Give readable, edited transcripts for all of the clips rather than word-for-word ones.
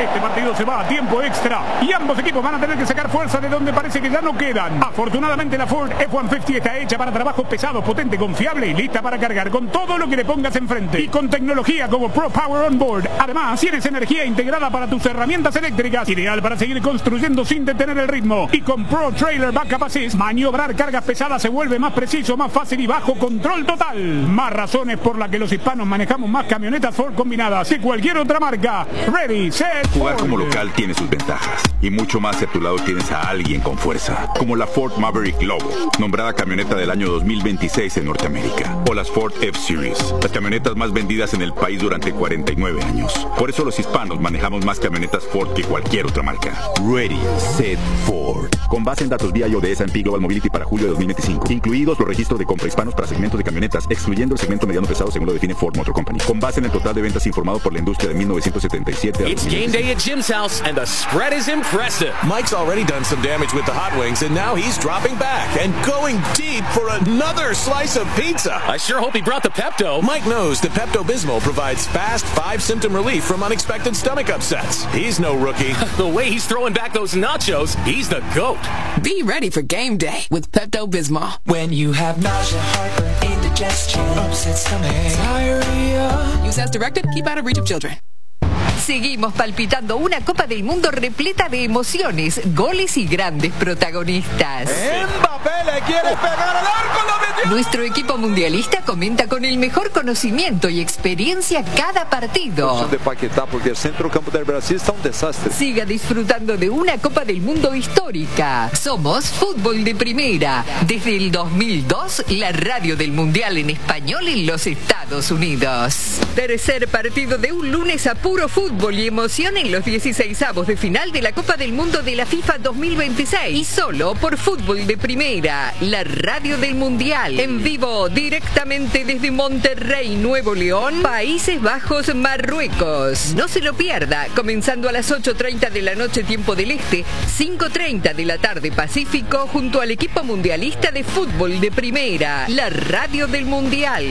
Este partido se va a tiempo extra y ambos equipos van a tener que sacar fuerza de donde parece que ya no quedan. Afortunadamente la Ford F-150 está hecha para trabajos pesados, potente, confiable y lista para cargar con todo lo que le pongas enfrente. Y con tecnología como Pro Power On Board. Además, tienes energía integrada para tus herramientas eléctricas, ideal para seguir construyendo sin detener el ritmo. Y con Pro Trailer Backup Assist, maniobrar cargas pesadas se vuelve más preciso, más fácil y bajo control total. Más razones por las que los hispanos manejamos más camionetas Ford combinadas que cualquier otra marca. Ready, set, Jugar Ford. como local tiene sus ventajas. Y mucho más si a tu lado tienes a alguien con fuerza. Como la Ford Maverick Lobo, nombrada camioneta del año 2026 en Norteamérica. O las Ford F-Series, las camionetas más vendidas en el país durante 49 años. Por eso los hispanos manejamos más camionetas Ford que cualquier otra marca. Ready, set, Ford. Con base en datos BIOD de S&P Global Mobility para julio de 2025. Incluidos los registros de compra hispanos para segmentos de camionetas, excluyendo el segmento mediano pesado según lo define Ford Motor Company. Con base en el total de ventas informado por la industria de 1977 a It's game day at Jim's house, and the spread is impressive. Mike's already done some damage with the hot wings, and now he's dropping back and going deep for another slice of pizza. I sure hope he brought the Pepto. Mike knows that Pepto-Bismol provides fast 5-symptom relief from unexpected stomach upsets. He's no rookie. The way he's throwing back those nachos, he's the GOAT. Be ready for game day with Pepto-Bismol. When you have nausea, heartburn, indigestion, upset stomach, diarrhea. Use as directed. Keep out of reach of children. Seguimos palpitando una Copa del Mundo repleta de emociones, goles y grandes protagonistas. Mbappé le quiere pegar al arco, lo metió. Nuestro equipo mundialista comenta con el mejor conocimiento y experiencia cada partido. De Paquetá, porque el centrocampo del Brasil está un desastre. Siga disfrutando de una Copa del Mundo histórica. Somos Fútbol de Primera. Desde el 2002, la radio del Mundial en español en los Estados Unidos. Tercer partido de un lunes a puro fútbol y emoción en los 16avos de final de la Copa del Mundo de la FIFA 2026. Y solo por Fútbol de Primera, la radio del Mundial. En vivo, directamente desde Monterrey, Nuevo León, Países Bajos, Marruecos. No se lo pierda, comenzando a las 8:30 de la noche tiempo del Este, 5:30 de la tarde Pacífico, junto al equipo mundialista de Fútbol de Primera, la radio del Mundial.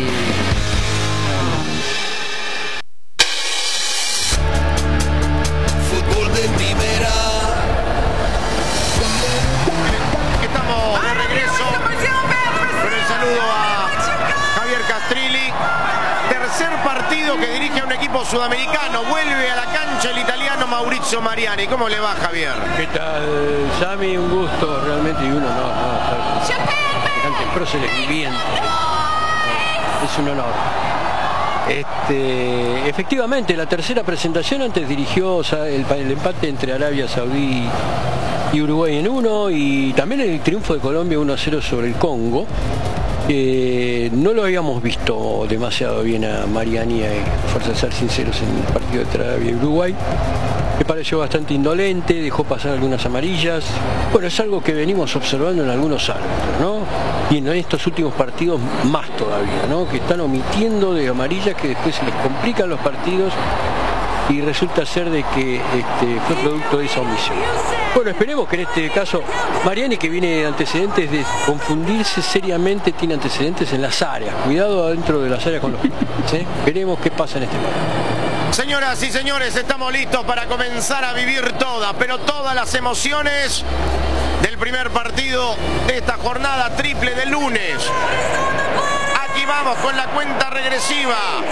Estamos de regreso con el saludo a Javier Castrilli. Tercer partido que dirige a un equipo sudamericano. Vuelve a la cancha el italiano Maurizio Mariani. ¿Cómo le va, Javier? ¿Qué tal, Sammy? Un gusto realmente y un honor. Semejante próceres viviente. Es un honor. Efectivamente, la tercera presentación antes dirigió el empate entre Arabia Saudí y Uruguay en 1 y también el triunfo de Colombia 1-0 sobre el Congo. No lo habíamos visto demasiado bien a Mariani, fuerza de ser sinceros, en el partido entre Arabia y Uruguay. Me pareció bastante indolente, dejó pasar algunas amarillas. Bueno, es algo que venimos observando en algunos árbitros, ¿no? Y en estos últimos partidos más todavía, ¿no? Que están omitiendo de amarillas que después se les complican los partidos y resulta ser de que fue producto de esa omisión. Bueno, esperemos que en este caso Mariani, que viene de antecedentes de confundirse seriamente, tiene antecedentes en las áreas. Cuidado adentro de las áreas con los penales, ¿eh? Veremos qué pasa en este partido. Señoras y señores, estamos listos para comenzar a vivir todas las emociones del primer partido de esta jornada triple de lunes. Aquí vamos con la cuenta regresiva.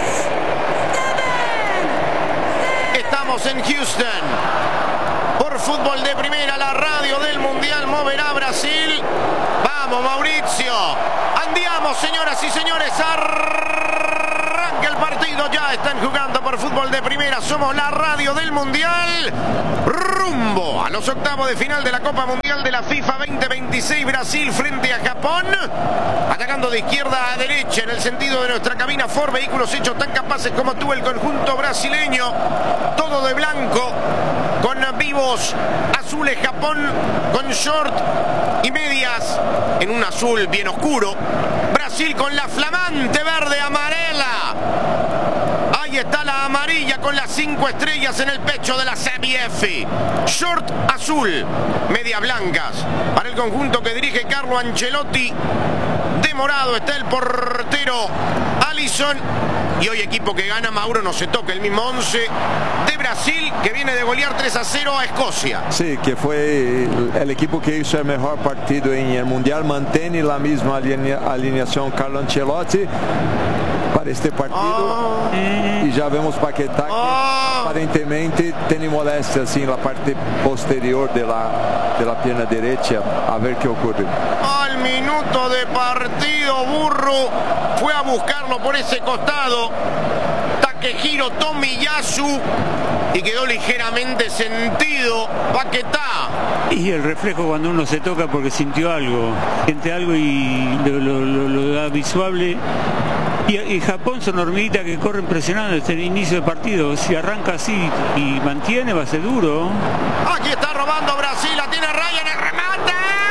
Estamos en Houston. Por Fútbol de Primera, la radio del Mundial moverá a Brasil. Vamos, Mauricio. Andiamo, señoras y señores. Arranca el partido. Ya están jugando por Fútbol de Primera. Somos la radio del Mundial. Rumbo a los octavos de final de la Copa Mundial de la FIFA 2026. Brasil frente a Japón. Atacando de izquierda a derecha en el sentido de nuestra cabina Ford. Vehículos hechos tan capaces como tú, el conjunto brasileño. Todo de blanco. Con vivos azules Japón. Con short y medias en un azul bien oscuro. Brasil con la flamante verde amarela. Ahí está la amarilla con las 5 estrellas en el pecho de la CBF. Short azul, medias blancas. Para el conjunto que dirige Carlo Ancelotti. De morado está el portero Alisson. Y hoy equipo que gana, Mauro, no se toca el mismo 11 de Brasil, que viene de golear 3-0 a Escocia. Sí, que fue el equipo que hizo el mejor partido en el Mundial, mantiene la misma alineación Carlo Ancelotti para este partido. Y ya vemos Paquetá que aparentemente tiene molestias en la parte posterior de la pierna derecha. A ver qué ocurre. Al minuto de partido, Burro fue a buscarlo por ese costado. Takehiro Tomiyasu, y quedó ligeramente sentido Paquetá. Y el reflejo cuando uno se toca porque sintió algo, siente algo y lo da visual. Y Japón son hormiguitas que corren presionando desde el inicio del partido. Si arranca así y mantiene, va a ser duro. Aquí está robando Brasil, la tiene Ryan, el remate.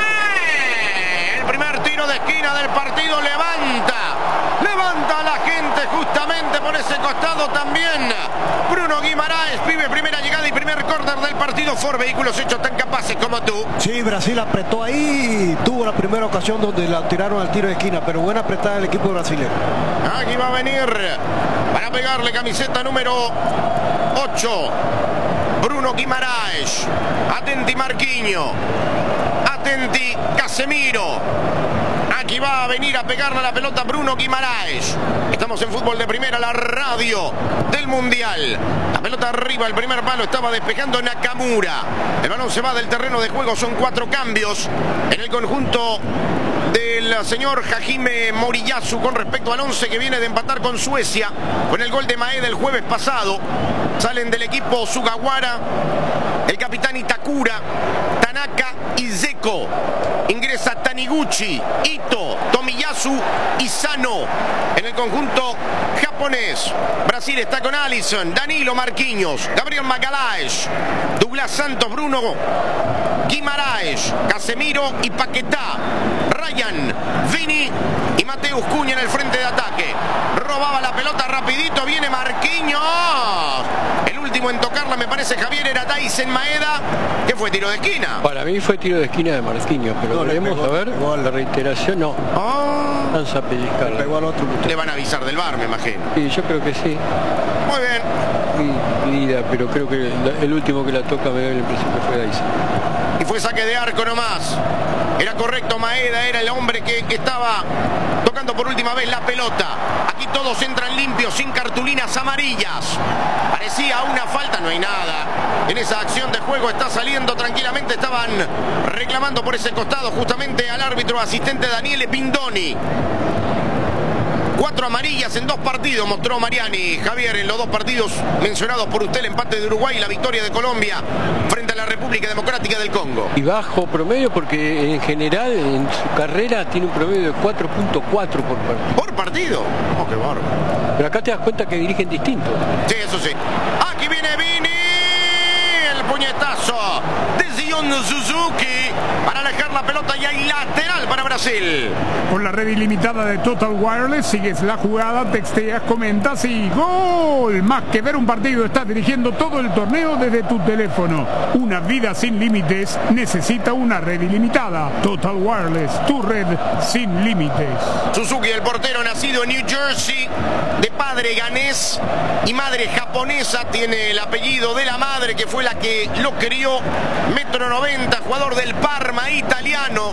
El primer tiro de esquina del partido, levanta a la gente justamente por ese costado también. Bruno Guimaraes, pibe, primera llegada y primer córner del partido. Ford Vehículos hechos tan capaces como tú. Sí, Brasil apretó ahí, tuvo la primera ocasión donde la tiraron al tiro de esquina, pero buena apretada el equipo brasileño. Aquí va a venir para pegarle camiseta número 8 Bruno Guimaraes. Atenti Marquinhos, atenti Casemiro. Aquí va a venir a pegarle a la pelota Bruno Guimaraes. Estamos en Fútbol de Primera, la radio del Mundial. La pelota arriba, el primer palo estaba despejando Nakamura. El balón se va del terreno de juego, son 4 cambios en el conjunto del señor Hajime Moriyasu con respecto al 11 que viene de empatar con Suecia con el gol de Maeda el jueves pasado. Salen del equipo Sugawara el capitán Itakura, Tanaka y Zeko. Ingresa Taniguchi, Ito, Tomiyasu y Sano en el conjunto japonés. Brasil está con Alisson, Danilo, Marquinhos, Gabriel Magalhães, Douglas Santos, Bruno Guimaraes, Casemiro y Paquetá. Ryan, Vini y Mateus Cunha en el frente de ataque. Robaba la pelota rapidito, viene Marquinhos. El último en tocarla, me parece, Javier, era Dyson Maeda, que fue tiro de esquina. Para mí fue tiro de esquina de Marquinhos, pero veremos a ver la reiteración. No, lanza a pellizcarla. Le van a avisar del VAR, me imagino. Sí, yo creo que sí. Muy bien. Lida, pero creo que el último que la toca me da la impresión que fue Dyson. Y fue saque de arco nomás. Era correcto, Maeda era el hombre que estaba tocando por última vez la pelota. Aquí todos entran limpios, sin cartulinas amarillas. Parecía una falta, no hay nada. En esa acción de juego está saliendo tranquilamente. Estaban reclamando por ese costado justamente al árbitro asistente Daniele Pindoni. 4 amarillas en 2 partidos mostró Mariani. Javier, en los 2 partidos mencionados por usted, el empate de Uruguay y la victoria de Colombia frente a la República Democrática del Congo. Y bajo promedio porque en general en su carrera tiene un promedio de 4.4 por partido. ¿Por partido? Oh, qué bárbaro. Pero acá te das cuenta que dirigen distinto. Sí, eso sí. Aquí viene Vini. El puñetazo de Zion Suzuki para alejar la pelota y hay lateral para Brasil. Con la red ilimitada de Total Wireless, sigues la jugada, texteas, comentas y ¡gol! Más que ver un partido, estás dirigiendo todo el torneo desde tu teléfono. Una vida sin límites necesita una red ilimitada. Total Wireless, tu red sin límites. Suzuki, el portero, nacido en New Jersey, de padre ganés y madre japonesa, tiene el apellido de la madre que fue la que lo crió. 1,90 m, jugador del Parma italiano.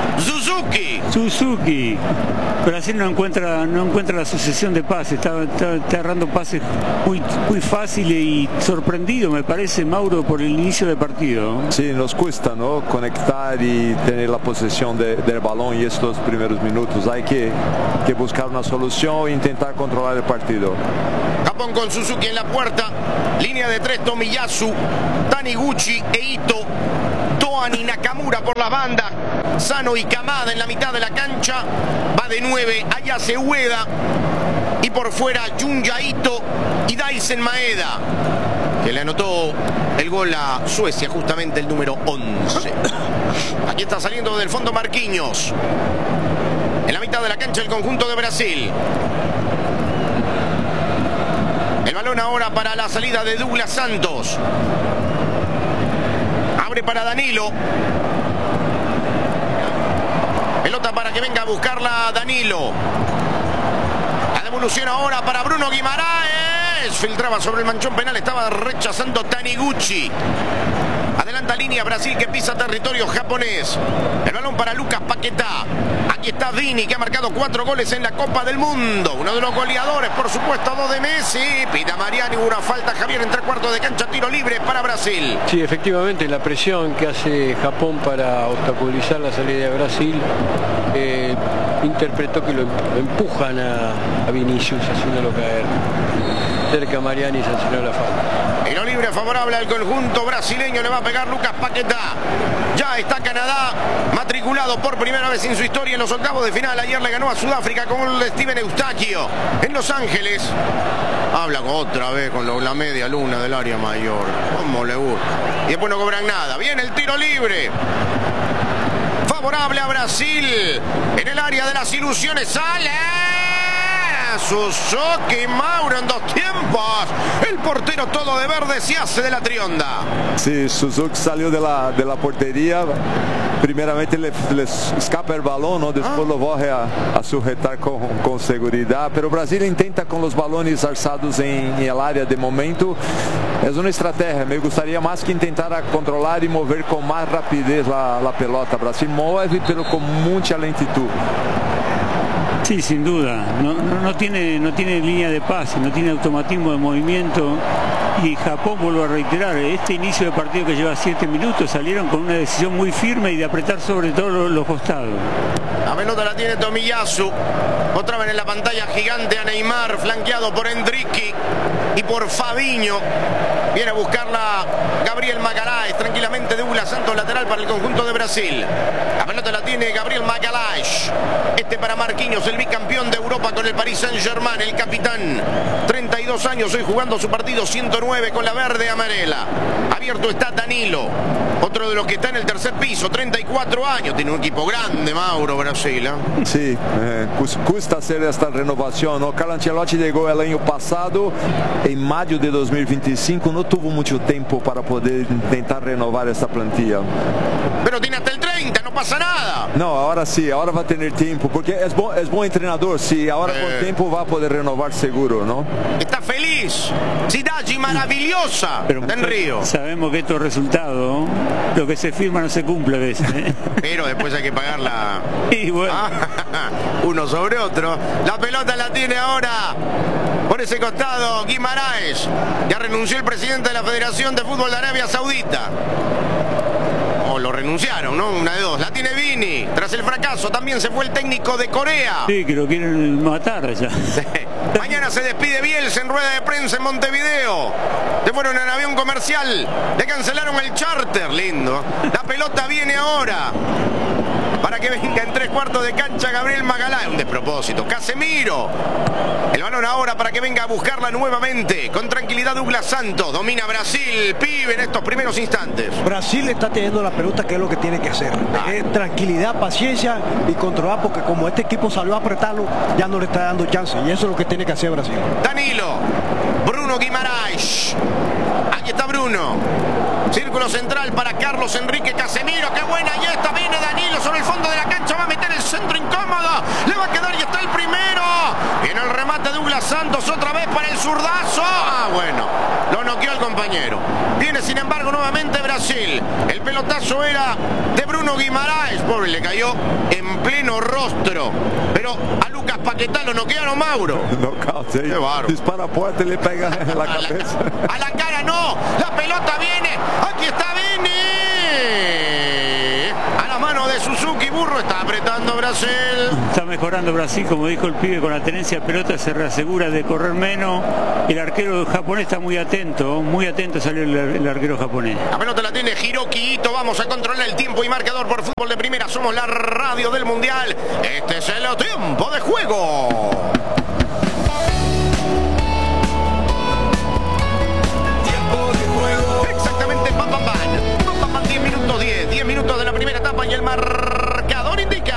Suzuki. Brasil no encuentra la sucesión de pases, está errando pases muy fáciles y sorprendido, me parece, Mauro, por el inicio del partido. Sí, nos cuesta, ¿no?, conectar y tener la posesión del balón y estos primeros minutos. Hay que buscar una solución e intentar controlar el partido. Japón con Suzuki en la puerta, línea de 3, Tomiyasu, Taniguchi e Ito, Doan y Nakamura por la banda, Sano y Kamada en la mitad de la cancha, va de 9 Ayase Ueda y por fuera Junya Ito y Dyson Maeda, que le anotó el gol a Suecia, justamente el número 11. Aquí está saliendo del fondo Marquinhos, en la mitad de la cancha el conjunto de Brasil. El balón ahora para la salida de Douglas Santos. Abre para Danilo. Pelota para que venga a buscarla Danilo. La devolución ahora para Bruno Guimaraes. Filtraba sobre el manchón penal, estaba rechazando Taniguchi. Adelanta línea Brasil que pisa territorio japonés. El balón para Lucas Paquetá. Aquí está Vini que ha marcado 4 goles en la Copa del Mundo. Uno de los goleadores, por supuesto, 2 de Messi. Pita Mariani, una falta Javier en 3/4 de cancha, tiro libre para Brasil. Sí, efectivamente, la presión que hace Japón para obstaculizar la salida de Brasil, interpretó que lo empujan a Vinicius haciéndolo caer. Cerca Mariani sancionó la falta. Tiro libre favorable al conjunto brasileño, le va a pegar Lucas Paquetá. Ya está Canadá matriculado por primera vez en su historia en los octavos de final. Ayer le ganó a Sudáfrica con el de Steven Eustaquio en Los Ángeles. Habla otra vez con la media luna del área mayor. Cómo le gusta. Y después no cobran nada. Viene el tiro libre. Favorable a Brasil. En el área de las ilusiones sale Suzuki Mauro en 2 tiempos. El portero todo de verde se hace de la trionda. Sí, Suzuki salió de la portería. Primeiramente le escapa el balón, ¿no? Después lo vuelve a sujetar con seguridad. Pero Brasil intenta con los balones alzados en el área de momento. Es una estrategia. Me gustaría más que intentara controlar y mover con más rapidez la pelota. Brasil mueve, pero con mucha lentitud. Sí, sin duda. No tiene línea de pase, no tiene automatismo de movimiento. Y Japón, vuelvo a reiterar, este inicio de partido que lleva 7 minutos, salieron con una decisión muy firme y de apretar sobre todo los costados. La pelota la tiene Tomiyasu. Otra vez en la pantalla gigante a Neymar, flanqueado por Endricky y por Fabinho. Viene a buscarla Gabriel Magalhães, tranquilamente Douglas Santos, lateral para el conjunto de Brasil. La pelota la tiene Gabriel Magalhães. Este para Marquinhos, el bicampeón de Europa con el Paris Saint-Germain, el capitán. 32 años hoy jugando su partido 109 con la verde amarela. Abierto está Danilo, otro de los que está en el tercer piso, 34 años. Tiene un equipo grande, Mauro, Brasil, ¿eh? Sí, cuesta hacer esta renovación, ¿no? Carlo Ancelotti llegó el año pasado, en mayo de 2025, no tuvo mucho tiempo para poder intentar renovar esta plantilla. Pero tiene hasta el 30, no pasa nada. No, ahora sí, ahora va a tener tiempo, porque es buen entrenador, sí, ahora con tiempo va a poder renovar seguro, ¿no? Está feliz, Cidade maravillosa, pero en Río. Sabemos que estos resultados, lo que se firma no se cumple a veces, ¿eh? Pero después hay que pagarla. Y bueno. Uno sobre otro. La pelota la tiene ahora por ese costado Guimaraes. Ya renunció el presidente de la Federación de Fútbol de Arabia Saudita. O lo renunciaron, ¿no? Una de dos. La tiene Vini. Tras el fracaso también se fue el técnico de Corea. Sí, que lo quieren matar ya. Mañana se despide Bielsa en rueda de prensa en Montevideo. Se fueron en avión comercial. Le cancelaron el charter. Lindo. La pelota viene ahora para que venga en 3/4 de cancha Gabriel Magalhães. Un despropósito. Casemiro. El balón ahora para que venga a buscarla nuevamente. Con tranquilidad Douglas Santos. Domina Brasil. Pibe en estos primeros instantes. Brasil está teniendo la pelota, que es lo que tiene que hacer. Tranquilidad, paciencia y controlar, porque como este equipo salió a apretarlo, ya no le está dando chance. Y eso es lo que tiene que hacer Brasil. Danilo. Bruno Guimaraes. Aquí está Bruno. Círculo central para Carlos Enrique Casemiro. ¡Qué buena! Y esta viene Danilo sobre el fondo de la cancha. Va a meter el centro incómodo. Le va a quedar y está el primero. Viene el remate de Douglas Santos otra vez para el zurdazo. Bueno, lo noqueó el compañero. Viene sin embargo nuevamente Brasil. El pelotazo era de Bruno Guimaraes. Pobre, le cayó en pleno rostro. Pero a Lucas Paquetá lo noquearon, Mauro. Qué bárbaro. Dispara fuerte, le pega en la cabeza. A la cara no. La pelota viene. Aquí está Vini. A la mano de Suzuki. Burro está apretando Brasil. Está mejorando Brasil, como dijo el pibe, con la tenencia de pelota se reasegura de correr menos. El arquero japonés está muy atento salió el arquero japonés. La pelota la tiene Hiroki Ito. Vamos a controlar el tiempo y marcador por Fútbol de Primera. Somos la radio del Mundial. Este es el tiempo de juego. Exactamente, pam, 10 minutos 10 minutos de la primera etapa y el marcador indica.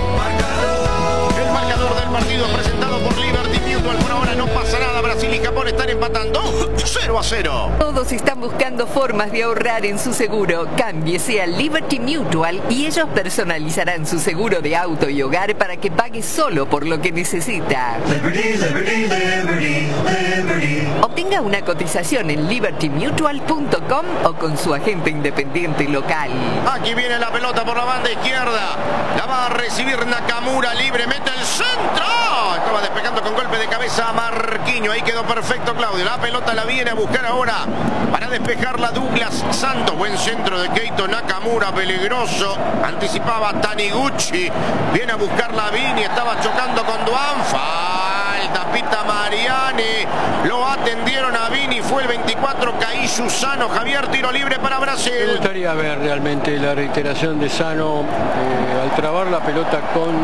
El marcador del partido presentado por Liberty Mutual. Por ahora no pasa nada. Brasil y Japón están empatando 0-0. Todos están buscando formas de ahorrar en su seguro. Cámbiese a Liberty Mutual y ellos personalizarán su seguro de auto y hogar para que pague solo por lo que necesita. Liberty, liberty, liberty, liberty. Obtenga una cotización en libertymutual.com o con su agente independiente local. Aquí viene la pelota por la banda izquierda. La va a recibir Nakamura libre. Mete el centro. Estaba despejando con golpe de cabeza a Marquinhos. Ahí quedó perfecto Claudio. La pelota la viene a buscar ahora para despejarla Douglas Santos. Buen centro de Keito Nakamura. Peligroso. Anticipaba Taniguchi. Viene a buscarla Vini. Estaba chocando con Duan. Falta. Pita Mariani. Lo atendieron a Vini. Fue el 24. Caí Susano. Javier, tiro libre para Brasil. Me gustaría ver realmente la reiteración de Sano al trabar la pelota con...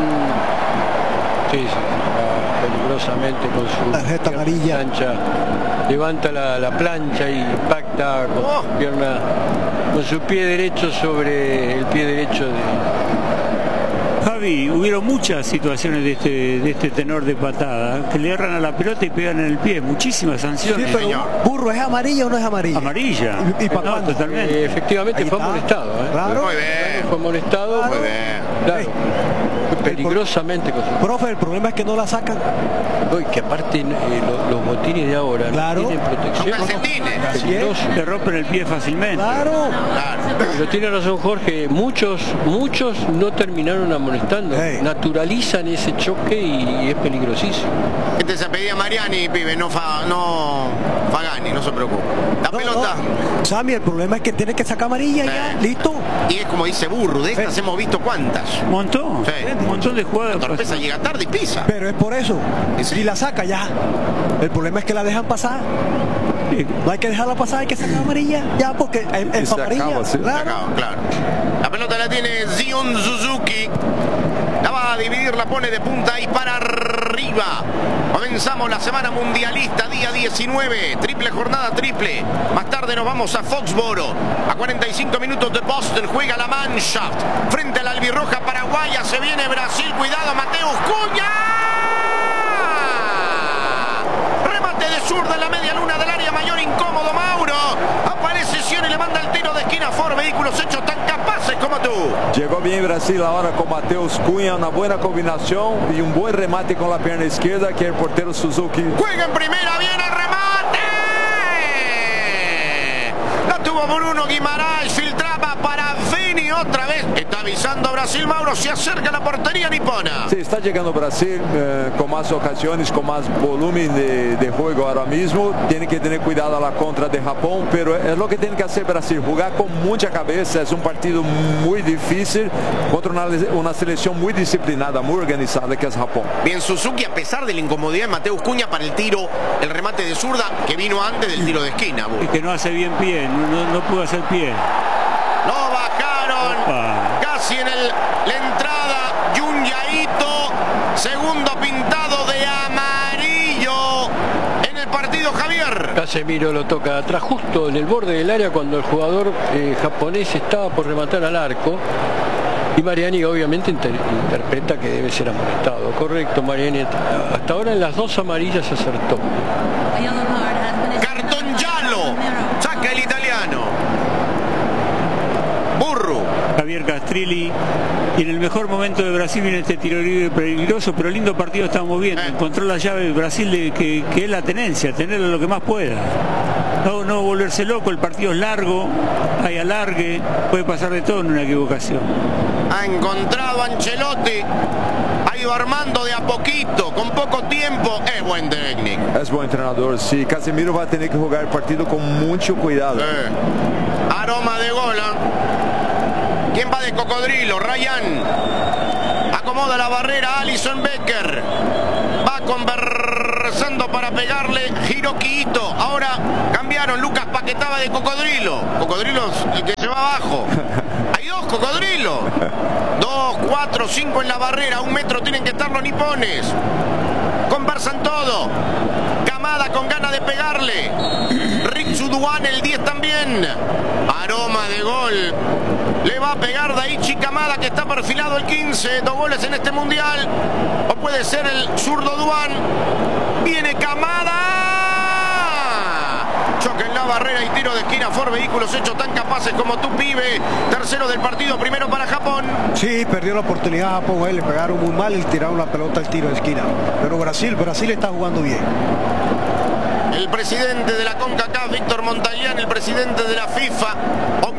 Sí, peligrosamente con su tarjeta amarilla. Plancha. Levanta la plancha y impacta con su pierna, con su pie derecho sobre el pie derecho de... Javi, hubieron muchas situaciones de este tenor de patada que le erran a la pelota y pegan en el pie, muchísimas sanciones. Sí, pero Burro, ¿es amarilla o no es amarilla? Amarilla. ¿Y para cuándo? Totalmente. Efectivamente fue amonestado. Claro. Muy bien. Fue amonestado. Muy bien. Claro. Peligrosamente. Profe, el problema es que no la sacan. Uy, que aparte los botines de ahora claro. no tienen protección. Son calcetines. Peligroso. Le rompen el pie fácilmente. Claro. Pero tiene razón Jorge, muchos no terminaron amonestando. Hey. Naturalizan ese choque y es peligrosísimo. Este se pedía Mariani, pibe, no Fagani, no se preocupe. La pelota. No. Sammy, el problema es que tiene que sacar amarilla ya, listo. Y es como dice Burro, de estas hemos visto cuántas. Un montón. Sí. Un montón de jugadas. La torpeza llega tarde y pisa. Pero es por eso. Sí. Y la saca ya. El problema es que la dejan pasar. No hay que dejarla pasar, hay que sacar amarilla ya porque es amarilla. Acaba, sí. Claro. Claro. La pelota la tiene Zion Suzuki. La va a dividir, la pone de punta y para arriba. Comenzamos la semana mundialista, día 19. Triple jornada, triple. Más tarde nos vamos a Foxboro. A 45 minutos de Boston juega la Mannschaft. Frente a la albirroja paraguaya. Se viene Brasil. Cuidado, Mateus Cunha. Remate de zurda en la media luna del área mayor. Incómodo Mauro. Aparece Sion y le manda el tiro de esquina. Ford, vehículos hechos tan capaces como tú. Llegó bien Brasil ahora con Mateus Cunha, una buena combinación y un buen remate con la pierna izquierda que el portero Suzuki. Juega en primera, viene el remate. La tuvo Bruno Guimaraes, filtraba para Vini otra vez. Está avisando Brasil, Mauro, se acerca a la portería nipona. Sí, está llegando Brasil con más ocasiones, con más volumen de juego ahora mismo. Tiene que tener cuidado a la contra de Japón, pero es lo que tiene que hacer Brasil, jugar con mucha cabeza. Es un partido muy difícil contra una selección muy disciplinada, muy organizada que es Japón. Bien, Suzuki, a pesar de la incomodidad de Mateus Cunha para el tiro, el remate de zurda que vino antes del tiro de esquina. Y que no hace bien pie, no pudo hacer pie. Lo bajaron. Opa. Casi en la entrada, Junyaito, segundo pintado de amarillo en el partido, Javier. Casemiro lo toca atrás, justo en el borde del área cuando el jugador japonés estaba por rematar al arco. Y Mariani obviamente interpreta que debe ser amonestado. Correcto, Mariani. Hasta ahora en las dos amarillas acertó. Cartón giallo. Saca el italiano. Burro. Javier Castrilli. Y en el mejor momento de Brasil viene este tiro libre peligroso, pero lindo partido estamos viendo. Encontró la llave de Brasil que es la tenencia, tenerlo lo que más pueda. No volverse loco, el partido es largo, hay alargue, puede pasar de todo en una equivocación. Ha encontrado Ancelotti. Ha ido armando de a poquito, con poco tiempo. Es buen técnico. Es buen entrenador, sí. Casemiro va a tener que jugar el partido con mucho cuidado. Aroma de gol. ¿Quién va de cocodrilo? Ryan. Acomoda la barrera Alison Becker. Va conversando para pegarle Hiroki Ito. Ahora cambiaron. Lucas Paquetá de cocodrilo. Cocodrilo es el que se va abajo. Hay dos cocodrilos. 2, 4, 5 en la barrera. 1 metro tienen que estar los nipones. Conversan todo. Kamada con ganas de pegarle. Rick Suduan, el 10 también. Aroma de gol. Le va a pegar Daichi Kamada, que está perfilado el 15. 2 goles en este mundial. O puede ser el zurdo Duan. Viene Kamada. barrera y tiro de esquina. Ford, vehículos hechos tan capaces como tú, pibe. Tercero del partido, primero para Japón. Sí, perdió la oportunidad Japón, le pegaron muy mal y tiraron la pelota al tiro de esquina. Pero Brasil está jugando bien. El presidente de la CONCACAF, Víctor Montallán, el presidente de la FIFA,